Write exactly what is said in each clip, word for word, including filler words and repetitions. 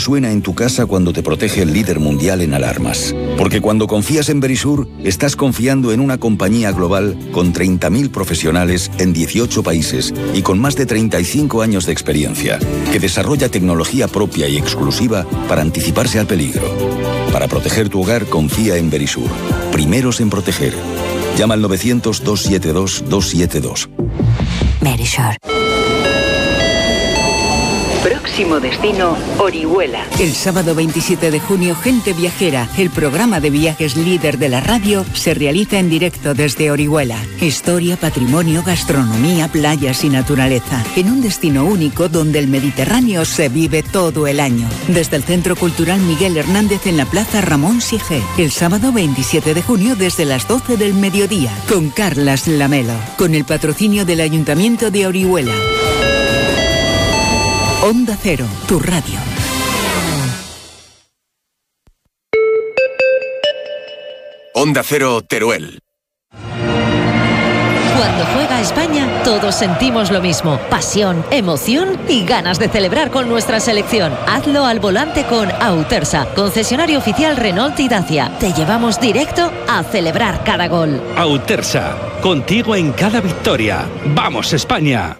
resuena en tu casa cuando te protege el líder mundial en alarmas. Porque cuando confías en Verisur, estás confiando en una compañía global con treinta mil profesionales en dieciocho países y con más de treinta y cinco años de experiencia, que desarrolla tecnología propia y exclusiva para anticiparse al peligro. Para proteger tu hogar, confía en Verisur. Primeros en proteger. Llama al novecientos, doscientos setenta y dos, doscientos setenta y dos. Verisur. Próximo destino, Orihuela. El sábado veintisiete de junio, Gente Viajera, el programa de viajes líder de la radio, se realiza en directo desde Orihuela. Historia, patrimonio, gastronomía, playas y naturaleza. En un destino único donde el Mediterráneo se vive todo el año. Desde el Centro Cultural Miguel Hernández en la Plaza Ramón Sigé. El sábado veintisiete de junio desde las doce del mediodía. Con Carlas Lamelo. Con el patrocinio del Ayuntamiento de Orihuela. Onda Cero, tu radio. Onda Cero, Teruel. Cuando juega España, todos sentimos lo mismo. Pasión, emoción y ganas de celebrar con nuestra selección. Hazlo al volante con Autersa, concesionario oficial Renault y Dacia. Te llevamos directo a celebrar cada gol. Autersa, contigo en cada victoria. ¡Vamos, España!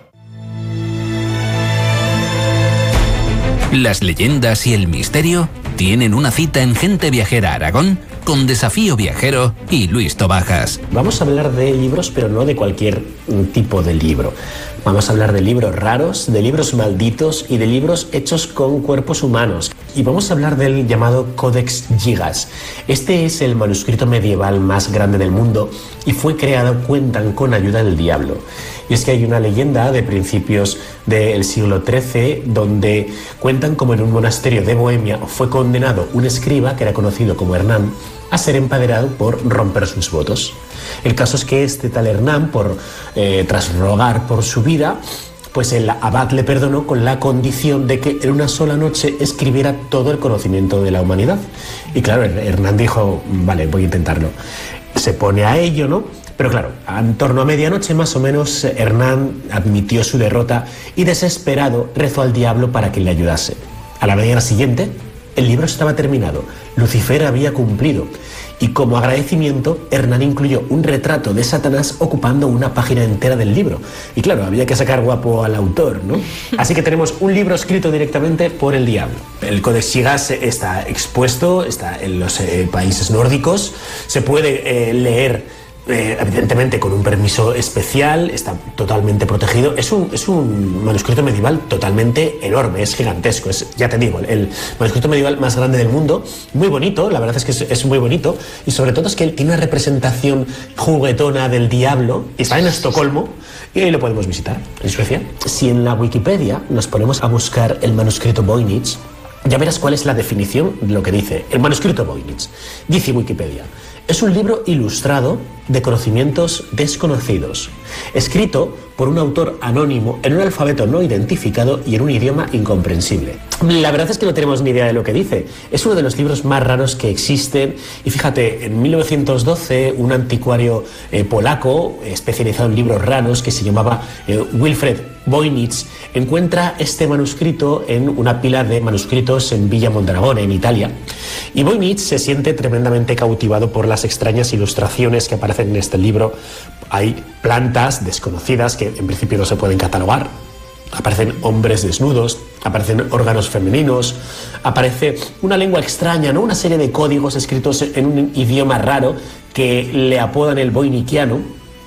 Las leyendas y el misterio tienen una cita en Gente Viajera Aragón con Desafío Viajero y Luis Tobajas. Vamos a hablar de libros, pero no de cualquier tipo de libro. Vamos a hablar de libros raros, de libros malditos y de libros hechos con cuerpos humanos. Y vamos a hablar del llamado Codex Gigas. Este es el manuscrito medieval más grande del mundo y fue creado, cuentan, con ayuda del diablo. Y es que hay una leyenda de principios del siglo trece donde cuentan como en un monasterio de Bohemia fue condenado un escriba que era conocido como Hernán a ser empaderado por romper sus votos. El caso es que este tal Hernán, por, eh, tras rogar por su vida, pues el abad le perdonó con la condición de que en una sola noche escribiera todo el conocimiento de la humanidad. Y claro, Hernán dijo, vale, voy a intentarlo. Se pone a ello, ¿no? Pero claro, en torno a medianoche más o menos, Hernán admitió su derrota y desesperado rezó al diablo para que le ayudase. A la mañana siguiente, el libro estaba terminado, Lucifer había cumplido y como agradecimiento, Hernán incluyó un retrato de Satanás ocupando una página entera del libro. Y claro, había que sacar guapo al autor, ¿no? Así que tenemos un libro escrito directamente por el diablo. El Codex Gigas está expuesto, está en los eh, países nórdicos, se puede eh, leer Eh, evidentemente con un permiso especial, está totalmente protegido. Es un, es un manuscrito medieval totalmente enorme, es gigantesco, es, ya te digo, el manuscrito medieval más grande del mundo, muy bonito, la verdad es que es, es muy bonito, y sobre todo es que él tiene una representación juguetona del diablo, y está en Estocolmo, y ahí lo podemos visitar, en Suecia. Si en la Wikipedia nos ponemos a buscar el manuscrito Voynich, ya verás cuál es la definición de lo que dice el manuscrito Voynich. Dice Wikipedia: es un libro ilustrado de conocimientos desconocidos, escrito por un autor anónimo en un alfabeto no identificado y en un idioma incomprensible. La verdad es que no tenemos ni idea de lo que dice. Es uno de los libros más raros que existen y fíjate, en mil novecientos doce un anticuario eh, polaco especializado en libros raros que se llamaba eh, Wilfred Voynich encuentra este manuscrito en una pila de manuscritos en Villa Mondragone, en Italia, y Voynich se siente tremendamente cautivado por las extrañas ilustraciones que aparecen en este libro. Hay plantas desconocidas que en principio no se pueden catalogar, aparecen hombres desnudos, aparecen órganos femeninos, aparece una lengua extraña, ¿no? Una serie de códigos escritos en un idioma raro que le apodan el voynichiano.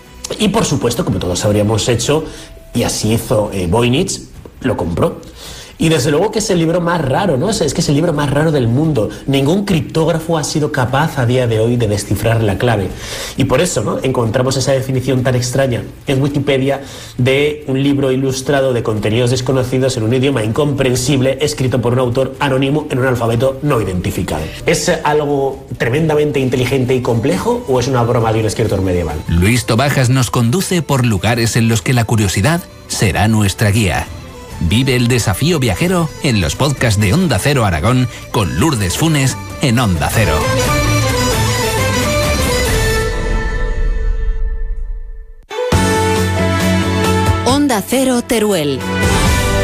Y por supuesto, como todos habríamos hecho, y así hizo eh, Voynich, lo compró. Y desde luego que es el libro más raro, ¿no? Es, es que es el libro más raro del mundo. Ningún criptógrafo ha sido capaz a día de hoy de descifrar la clave. Y por eso, ¿no?, encontramos esa definición tan extraña en Wikipedia de un libro ilustrado de contenidos desconocidos en un idioma incomprensible, escrito por un autor anónimo en un alfabeto no identificado. ¿Es algo tremendamente inteligente y complejo o es una broma de un escritor medieval? Luis Tobajas nos conduce por lugares en los que la curiosidad será nuestra guía. Vive el desafío viajero en los podcasts de Onda Cero Aragón con Lourdes Funes en Onda Cero. Onda Cero Teruel.